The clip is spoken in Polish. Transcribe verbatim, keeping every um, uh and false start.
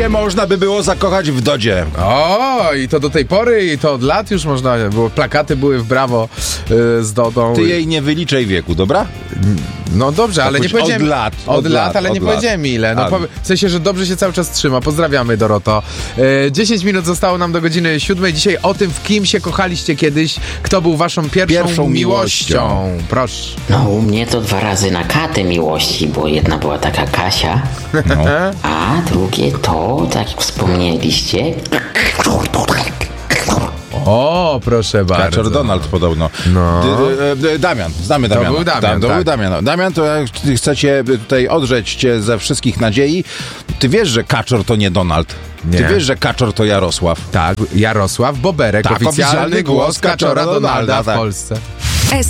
się można by było zakochać w Dodzie. O, i to do tej pory, i to od lat już można było. Plakaty były w Brawo yy, z Dodą. Ty jej nie wyliczaj wieku, dobra? No dobrze, ale nie powiedziałem... Od lat. Od, od lat, lat, ale od nie lat. powiedziałem ile. No, A. powie, w sensie, że dobrze się cały czas trzyma. Pozdrawiamy, Doroto. E, dziesięć minut zostało nam do godziny siódmej. Dzisiaj o tym, w kim się kochaliście kiedyś, kto był waszą pierwszą, Pierwszą miłością. miłością. Proszę. No u mnie to dwa razy na katę miłości, bo jedna była taka Kasia, No. a drugie to, tak jak wspomnieliście, O, proszę bardzo. Kaczor Donald podobno. No. D- d- Damian, znamy Damiana. był Damian, Da- to tak. był Damian. Damian, to jak chcecie tutaj odrzeć cię ze wszystkich nadziei, ty wiesz, że Kaczor to nie Donald. Nie. Ty wiesz, że Kaczor to Jarosław. Tak, Jarosław Boberek, Tak, oficjalny, oficjalny głos głos Kaczora Kaczora Donalda Donalda, w tak. Polsce.